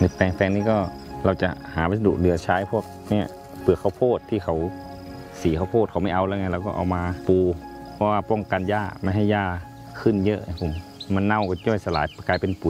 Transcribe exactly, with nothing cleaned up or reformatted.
ในแปลงแปลงนี้ก็เราจะหาวัสดุเหลือใช้พวกเนี่ยเปลือกข้าวโพดที่เขาสีข้าวโพดเขาไม่เอาแล้วไงเราก็เอามาปูเพราะว่าป้องกันหญ้าไม่ให้หญ้าขึ้นเยอะผมมันเน่าก็ย่อยสลายกลายเป็นปุ๋ย